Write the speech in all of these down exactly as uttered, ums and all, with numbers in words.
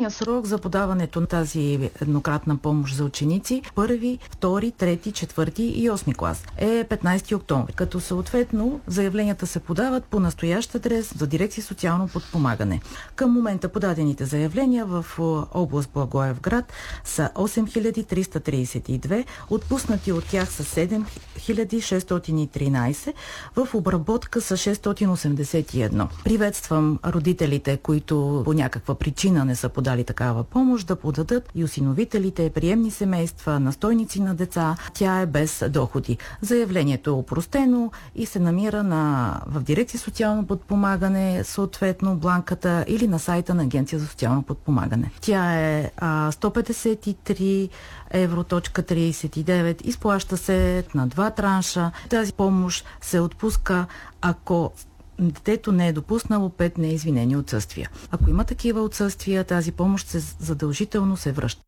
Крайният срок за подаването на тази еднократна помощ за ученици първи, втори, трети, четвърти и осми клас е петнайсети октомври, като съответно заявленията се подават по настоящ адрес за дирекция социално подпомагане. Към момента подадените заявления в област Благоевград са осем хиляди триста трийсет и две, отпуснати от тях са седем хиляди шестстотин и тринайсет, в обработка са шестстотин осемдесет и едно. Приветствам родителите, които по някаква причина не са подали такава помощ, да подадат, и осиновителите, приемни семейства, настойници на деца. Тя е без доходи. Заявлението е опростено и се намира на, в дирекция социално подпомагане, съответно бланката, или на сайта на Агенция за социално подпомагане. Тя е а, сто петдесет и три евро трийсет и девет, изплаща се на два транша. Тази помощ се отпуска, ако детето не е допуснало пет неизвинени отсъствия. Ако има такива отсъствия, тази помощ се задължително се връща.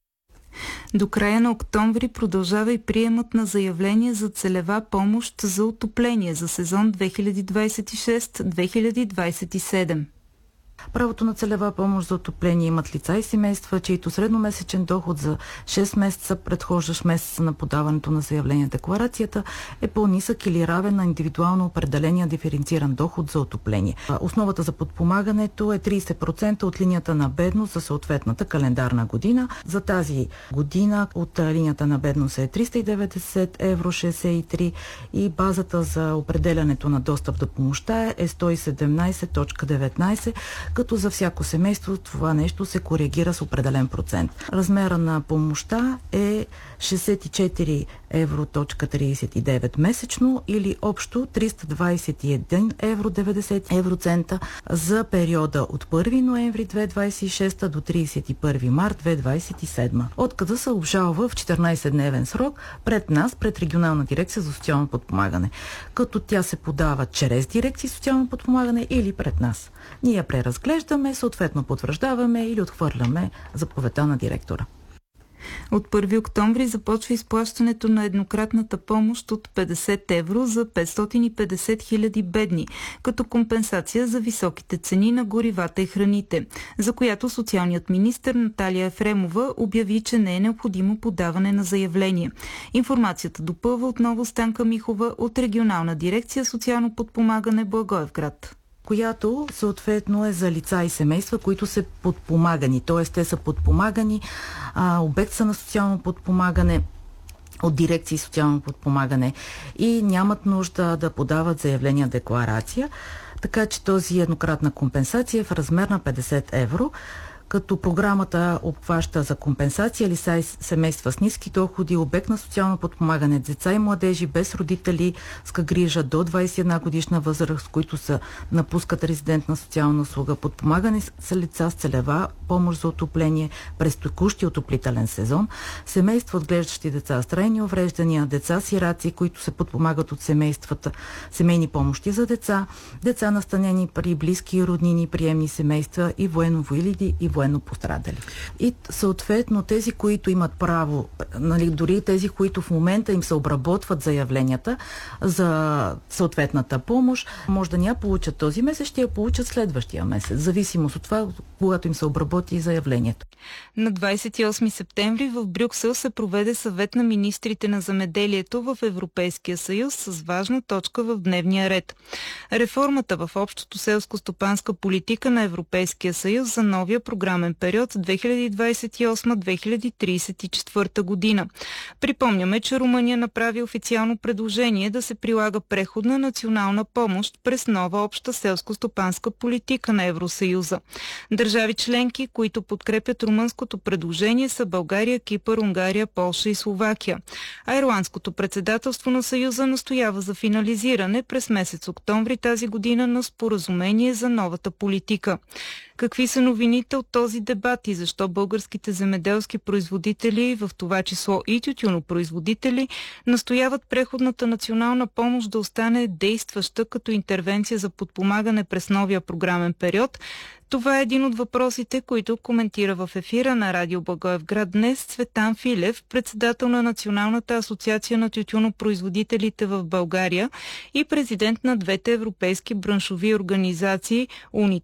До края на октомври продължава и приемът на заявление за целева помощ за отопление за сезон две хиляди двайсет и шеста - две хиляди двайсет и седма. Правото на целева помощ за отопление имат лица и семейства, чието средномесечен доход за шест месеца, предхождащ месеца на подаването на заявление, декларацията, е по-нисък или равен на индивидуално определения диференциран доход за отопление. Основата за подпомагането е трийсет процента от линията на бедност за съответната календарна година. За тази година от линията на бедност е триста и деветдесет евро шейсет и три и базата за определянето на достъп до помощта е сто и седемнайсет цяло деветнайсет, като за всяко семейство това нещо се коригира с определен процент. Размера на помощта е шейсет и четири евро трийсет и девет месечно, или общо триста двайсет и един евро деветдесет евроцента за периода от първи ноември две хиляди двайсет и шеста до трийсет и първи март две хиляди двайсет и седма. Отказа се обжалва в четиринайсетдневен срок пред нас, пред Регионална дирекция за социално подпомагане, като тя се подава чрез дирекция социално подпомагане или пред нас. Ние я преразглеждаме, съответно потвърждаваме или отхвърляме заповедта на директора. От първи октомври започва изплащането на еднократната помощ от петдесет евро за петстотин и петдесет хиляди бедни, като компенсация за високите цени на горивата и храните, за която социалният министър Наталия Ефремова обяви, че не е необходимо подаване на заявление. Информацията допълва отново Станка Михова от Регионална дирекция социално подпомагане Благоевград, която съответно е за лица и семейства, които са подпомагани. Т.е. те са подпомагани, а, обект са на социално подпомагане от дирекции социално подпомагане и нямат нужда да подават заявления декларация. Така че този еднократна компенсация е в размер на петдесет евро, като програмата обхваща за компенсация лица и семейства с ниски доходи, обект на социално подпомагане, деца и младежи без родители с грижа до двайсет и една годишна възраст, които са напускат резидентна социална услуга, подпомагане са лица с целева помощ за отопление през текущи отоплителен сезон, семейства отглеждащи деца с трайни увреждания, деца сираци, които се подпомагат от семействата, семейни помощи за деца, деца настанени при близки и роднини, приемни семейства и военновоинвалиди и военно пострадали. И съответно тези, които имат право, нали, дори тези, които в момента им се обработват заявленията за съответната помощ, може да не я получат този месец, ще я получат следващия месец, зависимост от това, когато им се обработи заявлението. На двайсет и осми септември в Брюксел се проведе съвет на министрите на земеделието в Европейския съюз с важна точка в дневния ред. Реформата в общото селско-стопанска политика на Европейския съюз за новия програмен период две хиляди двайсет и осма - две хиляди трийсет и четвърта година. Припомняме, че Румъния направи официално предложение да се прилага преходна национална помощ през нова обща селско-стопанска политика на Евросъюза. Държави членки, които подкрепят румънското предложение, са България, Кипър, Унгария, Полша и Словакия. А ирландското председателство на Съюза настоява за финализиране през месец октомври тази година на споразумение за новата политика. Какви са новините от този дебат и защо българските земеделски производители, в това число и тютюнопроизводители, настояват преходната национална помощ да остане действаща като интервенция за подпомагане през новия програмен период? Това е един от въпросите, които коментира в ефира на Радио Благоевград днес Цветан Филев, председател на Националната асоциация на тютюнопроизводителите в България и президент на двете европейски браншови организации Унитек